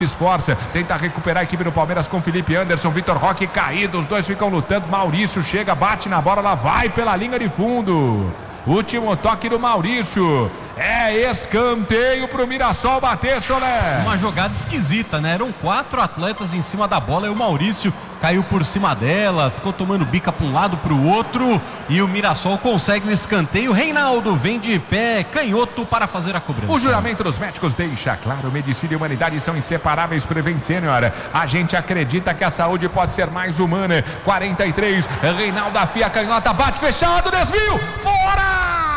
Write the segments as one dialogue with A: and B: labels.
A: Esforça, tenta recuperar a equipe do Palmeiras com Felipe Anderson, Vitor Roque caído, os dois ficam lutando, Maurício chega, bate na bola, ela vai pela linha de fundo. Último toque do Maurício. É escanteio pro Mirassol bater, Solé.
B: Uma jogada esquisita, né? Eram 4 atletas em cima da bola e o Maurício caiu por cima dela, ficou tomando bica para um lado para o outro e o Mirassol consegue o escanteio. Reinaldo vem de pé, canhoto para fazer a cobrança.
A: O juramento dos médicos deixa claro, medicina e humanidade são inseparáveis. Prevent Senior, a gente acredita que a saúde pode ser mais humana. 43, Reinaldo afia a canhota, bate fechado, desvio, fora!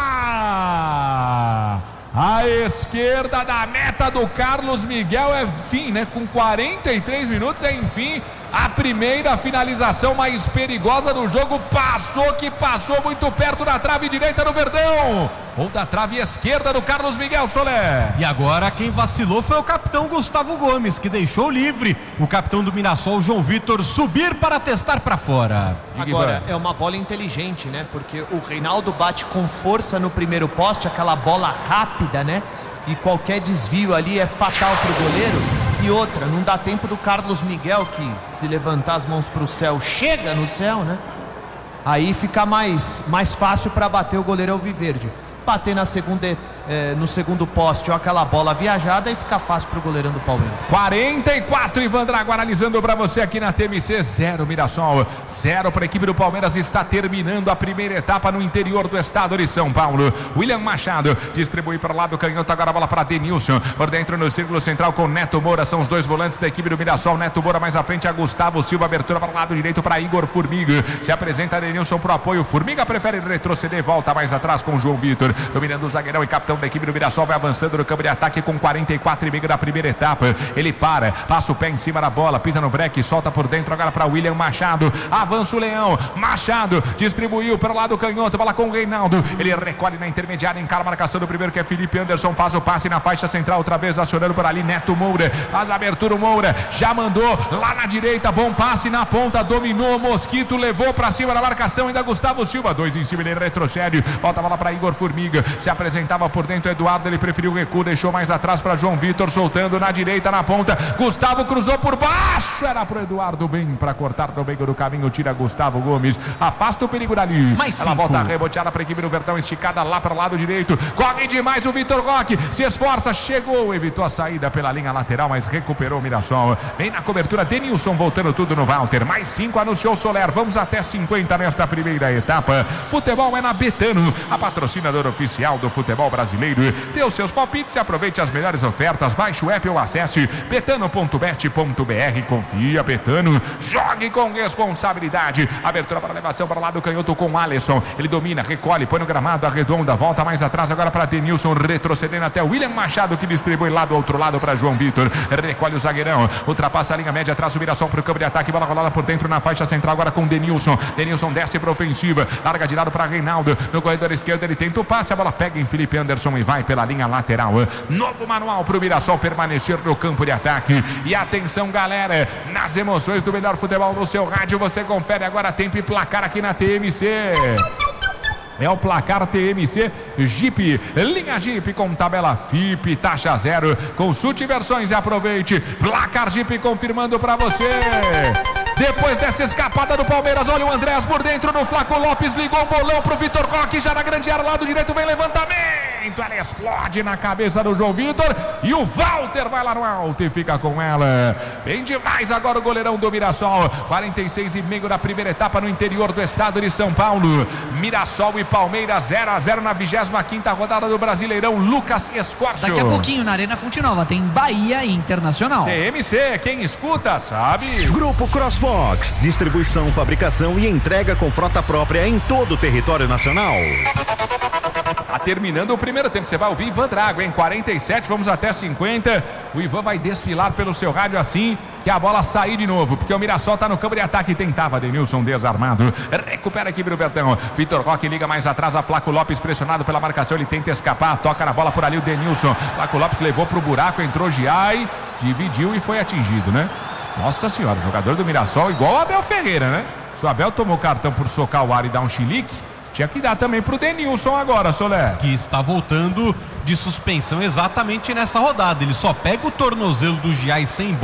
A: A esquerda da meta do Carlos Miguel é fim, né? Com 43 minutos é enfim a primeira finalização mais perigosa do jogo. Passou muito perto da trave direita do Verdão, ou da trave esquerda do Carlos Miguel, Solé.
B: E agora quem vacilou foi o capitão Gustavo Gomes, que deixou livre o capitão do Mirassol, João Vitor, subir para testar para fora.
C: Agora é uma bola inteligente, né? Porque o Reinaldo bate com força no primeiro poste, aquela bola rápida, né? E qualquer desvio ali é fatal para o goleiro. E outra, não dá tempo do Carlos Miguel, que se levantar as mãos para o céu, chega no céu, né? Aí fica mais fácil para bater o goleiro Alviverde. Se bater no segundo poste ou aquela bola viajada, aí fica fácil pro goleirão do Palmeiras.
A: 44, Ivan Drago analisando para você aqui na TMC. 0 Mirassol, 0 para a equipe do Palmeiras. Está terminando a primeira etapa no interior do estado de São Paulo. William Machado distribui para o lado canhoto, agora a bola para Denilson, por dentro no círculo central com Neto Moura. São os dois volantes da equipe do Mirassol. Neto Moura mais à frente a Gustavo Silva, abertura para o lado direito para Igor Formiga. Se apresenta Denilson pro apoio, Formiga prefere retroceder, volta mais atrás com o João Vitor, dominando o zagueirão e capitão da equipe do Mirassol, vai avançando no campo de ataque com 44,5 da primeira etapa. Ele passa o pé em cima da bola, pisa no breque, solta por dentro agora para William Machado, avança o Leão, Machado distribuiu para o lado canhoto, bola com o Reinaldo, ele recolhe na intermediária, encara a marcação do primeiro que é Felipe Anderson, faz o passe na faixa central, outra vez acionando por ali Neto Moura, faz a abertura, o Moura já mandou lá na direita, bom passe na ponta, dominou o Mosquito, levou para cima da marcação, ainda Gustavo Silva, 2 em cima, ele retrocede, volta a bola para Igor Formiga, se apresentava por dentro Eduardo, ele preferiu o recuo, deixou mais atrás para João Vitor, soltando na direita, na ponta, Gustavo cruzou por baixo, era pro Eduardo, bem para cortar no meio do caminho, tira Gustavo Gomes, afasta o perigo dali, ela volta reboteada para a equipe do Verdão, esticada lá para o lado direito, corre demais o Vitor Roque, se esforça, chegou, evitou a saída pela linha lateral, mas recuperou o Mirassol, vem na cobertura, Denilson voltando tudo no Walter, mais 5 anunciou Soler, vamos até 50 nesta primeira etapa. Futebol é na Betano, a patrocinadora oficial do futebol brasileiro. Dê os seus palpites e aproveite as melhores ofertas. Baixe o app ou acesse betano.bet.br. Confia, Betano. Jogue com responsabilidade. Abertura para elevação para o lado canhoto com Alisson. Ele domina, recolhe, põe no gramado, arredonda, volta mais atrás agora para Denilson, retrocedendo até William Machado, que distribui lá do outro lado para João Vitor. Recolhe o zagueirão, ultrapassa a linha média, traz o Mirassol para o campo de ataque. Bola rolada por dentro na faixa central agora com Denilson. Denilson desce para ofensiva, larga de lado para Reinaldo, no corredor esquerdo ele tenta o passe, a bola pega em Felipe Anderson e vai pela linha lateral. Novo manual para o Mirassol permanecer no campo de ataque. E atenção, galera, nas emoções do melhor futebol no seu rádio, você confere agora tempo e placar aqui na TMC. É o placar TMC Jeep, linha Jeep com tabela FIP, taxa zero. Consulte versões e aproveite. Placar Jeep confirmando para você. Depois dessa escapada do Palmeiras, olha o Andrés por dentro no Flaco Lopes, ligou o bolão pro Vitor Roque, já na grande área, lado direito, vem levantamento, ela explode na cabeça do João Vitor e o Walter vai lá no alto e fica com ela. Bem demais agora o goleirão do Mirassol, 46,5 da primeira etapa no interior do estado de São Paulo. Mirassol e Palmeiras 0-0 na 25ª rodada do Brasileirão. Lucas Escorcio.
D: Daqui a pouquinho na Arena Fonte Nova tem Bahia Internacional.
A: TMC, quem escuta sabe.
E: Grupo CrossFox, distribuição, fabricação e entrega com frota própria em todo o território nacional.
A: Tá terminando o primeiro tempo, você vai ouvir Ivan Drago, em 47, vamos até 50. O Ivan vai desfilar pelo seu rádio assim que a bola sair de novo, porque o Mirassol tá no campo de ataque, tentava Denilson desarmado, recupera aqui pro Verdão, Vitor Roque liga mais atrás, a Flaco Lopes pressionado pela marcação, ele tenta escapar, toca na bola por ali o Denilson, Flaco Lopes levou pro buraco, entrou Giai, dividiu e foi atingido, né? Nossa senhora, jogador do Mirassol igual o Abel Ferreira, né? Se o Abel tomou cartão por socar o ar e dar um chilique, tinha que dar também pro Denilson agora, Soler.
B: Que está voltando de suspensão exatamente nessa rodada. Ele só pega o tornozelo do Giai sem bola.